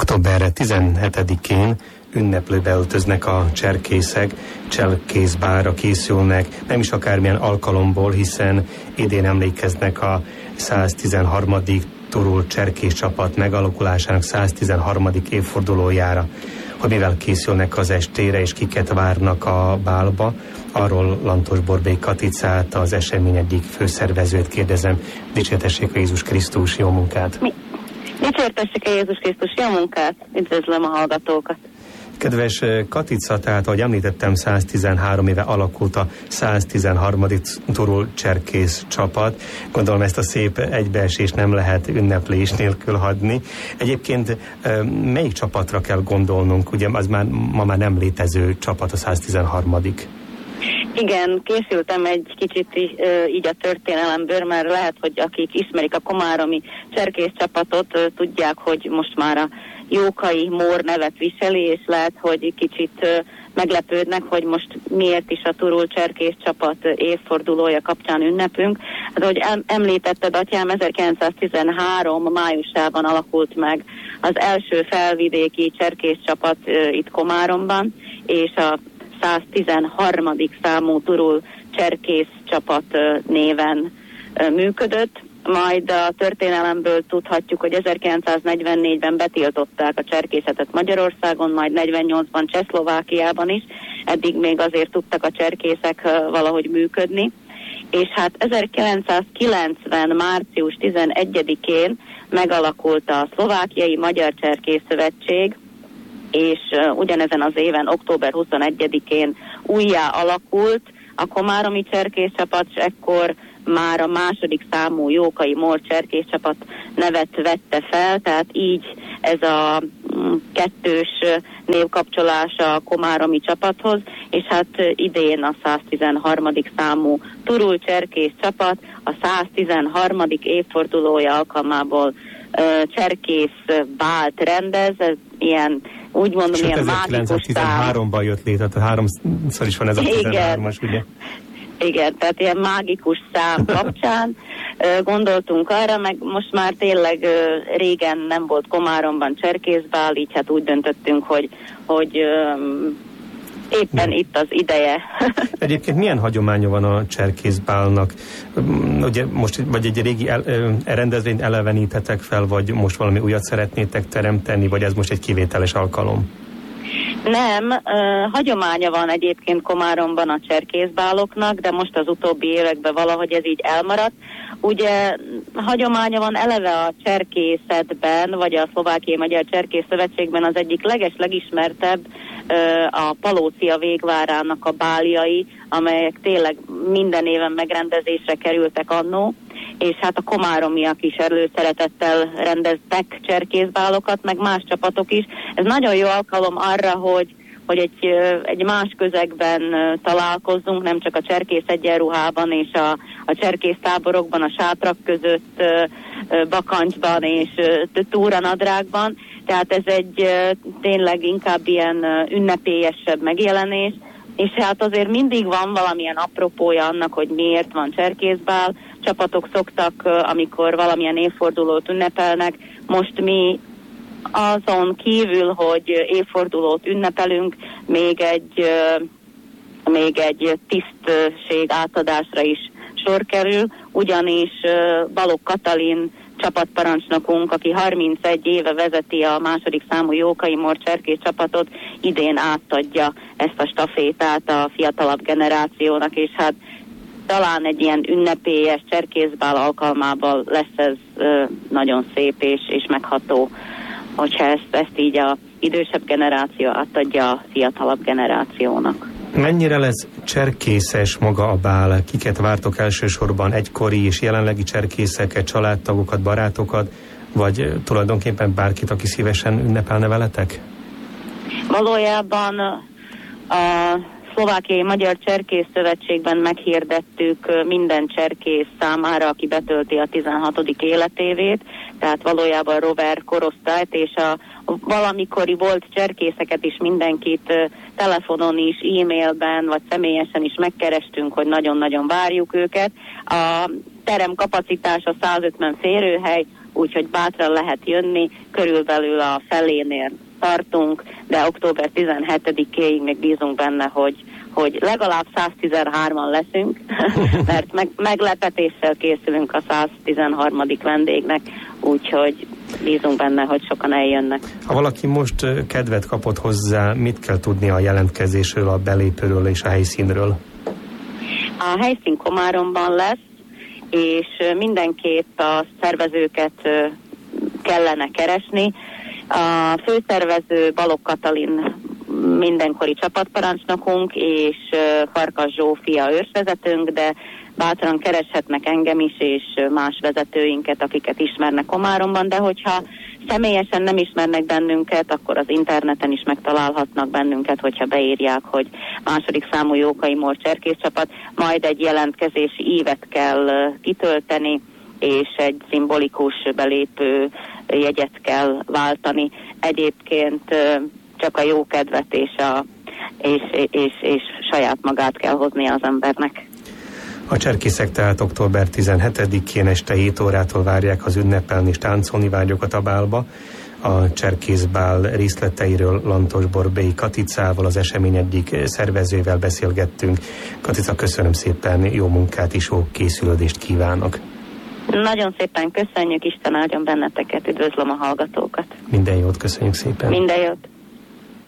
Október 17-én ünneplőbe öltöznek a cserkészek, cserkészbálra készülnek, nem is akármilyen alkalomból, hiszen idén emlékeznek a 113. Turul cserkész csapat megalakulásának 113. évfordulójára. Hogy mivel készülnek az estére és kiket várnak a bálba, arról Lantos Borbély Katicát, az esemény egyik főszervezőt kérdezem. Dicsértessék a Jézus Krisztus, jó munkát! Dicsértessék a Jézus Krisztus, jó munkát! Üdvözlöm a hallgatókat! Kedves Katica, tehát ahogy említettem, 113 éve alakult a 113. Turul cserkész csapat. Gondolom ezt a szép egybeesést nem lehet ünneplés nélkül hagyni. Egyébként melyik csapatra kell gondolnunk? Ugye az ma már nem létező csapat, a 113. Igen, készültem egy kicsit így a történelemből, mert lehet, hogy akik ismerik a komáromi cserkész csapatot, tudják, hogy most már a Jókai Mór nevet viseli, és lehet, hogy kicsit meglepődnek, hogy most miért is a Turul cserkész csapat évfordulója kapcsán ünnepünk. Hát, ahogy említetted, atyám, 1913 májusában alakult meg az első felvidéki cserkész csapat itt Komáromban, és a 113. számú Turul cserkész csapat néven működött. Majd a történelemből tudhatjuk, hogy 1944-ben betiltották a cserkészetet Magyarországon, majd 48-ban Csehszlovákiában is. Eddig még azért tudtak a cserkészek valahogy működni. És hát 1990. március 11-én megalakult a Szlovákiai Magyar Cserkész Szövetség, és ugyanezen az éven, október 21-én újjá alakult a komáromi cserkészcsapat, és ekkor már a második számú Jókai Mór cserkészcsapat nevet vette fel, tehát így ez a kettős névkapcsolás a komáromi csapathoz, és hát idén a 113. számú Turul cserkészcsapat a 113. évfordulója alkalmából cserkész bált rendez, ez ilyen, úgy mondom, ilyen mágikus szám. 1913-ban jött létre, tehát háromszor is van ez a 13-as, ugye? Igen, tehát ilyen mágikus szám kapcsán gondoltunk arra, meg most már tényleg régen nem volt Komáromban cserkészbál, így hát úgy döntöttünk, hogy éppen itt az ideje. Egyébként milyen hagyománya van a cserkészbálnak? Ugye most vagy egy régi rendezvényt eleveníthetek fel, vagy most valami újat szeretnétek teremteni, vagy ez most egy kivételes alkalom? Nem, hagyománya van egyébként Komáromban a cserkészbáloknak, de most az utóbbi években valahogy ez így elmaradt. Ugye hagyománya van eleve a cserkészetben, vagy a Szlovákiai Magyar Cserkész Szövetségben az egyik legismertebb a Palócia végvárának a báljai, amelyek tényleg minden éven megrendezésre kerültek annó, és hát a komáromiak is előszeretettel rendeztek cserkészbálokat, meg más csapatok is. Ez nagyon jó alkalom arra, hogy egy más közegben találkozzunk, nem csak a cserkész egyenruhában és a cserkész táborokban, a sátrak között, bakancsban és túranadrágban. Tehát ez egy tényleg inkább ilyen ünnepélyesebb megjelenés, és hát azért mindig van valamilyen apropója annak, hogy miért van cserkészbál. Csapatok szoktak, amikor valamilyen évfordulót ünnepelnek, most mi azon kívül, hogy évfordulót ünnepelünk, még egy tisztség átadásra is sor kerül, ugyanis Balogh Katalin csapatparancsnokunk, aki 31 éve vezeti a második számú Jókai Mór cserkész csapatot, idén átadja ezt a stafétát a fiatalabb generációnak, és hát talán egy ilyen ünnepélyes cserkészbál alkalmával lesz ez nagyon szép és megható, hogyha ezt így a idősebb generáció átadja a fiatalabb generációnak. Mennyire lesz cserkészes maga a bál? Kiket vártok elsősorban? Egykori és jelenlegi cserkészeket, családtagokat, barátokat, vagy tulajdonképpen bárkit, aki szívesen ünnepelne veletek? Valójában a Szlovákiai Magyar Cserkész Szövetségben meghirdettük minden cserkész számára, aki betölti a 16. életévét, tehát valójában Rover korosztályt, és a valamikori volt cserkészeket is, mindenkit telefonon is, e-mailben vagy személyesen is megkerestünk, hogy nagyon-nagyon várjuk őket. A terem kapacitása 150 férőhely, úgyhogy bátran lehet jönni, körülbelül a felénél tartunk, de október 17-éig még bízunk benne, hogy legalább 113-an leszünk, mert meglepetéssel készülünk a 113. vendégnek, úgyhogy bízunk benne, hogy sokan eljönnek. Ha valaki most kedvet kapott hozzá, mit kell tudnia a jelentkezésről, a belépőről és a helyszínről? A helyszín Komáromban lesz, és mindenképp a szervezőket kellene keresni. A főszervező Balogh Katalin mindenkori csapatparancsnokunk, és Farkas Zsófia őrsvezetőnk, de bátran kereshetnek engem is, és más vezetőinket, akiket ismernek Komáromban, de hogyha személyesen nem ismernek bennünket, akkor az interneten is megtalálhatnak bennünket, hogyha beírják, hogy második számú Jókai Mór cserkészcsapat, majd egy jelentkezési ívet kell kitölteni, és egy szimbolikus belépő jegyet kell váltani. Egyébként csak a jó kedvet és saját magát kell hozni az embernek. A cserkészek tehát október 17-én este 7 órától várják az ünnepelni és táncolni vágyokat a bálba. A cserkészbál részleteiről Lantos Borbély Katicával, az esemény egyik szervezővel beszélgettünk. Katica, köszönöm szépen, jó munkát és jó készülődést kívánok! Nagyon szépen köszönjük, Isten áldjon benneteket, üdvözlöm a hallgatókat! Minden jót, köszönjük szépen! Minden jót!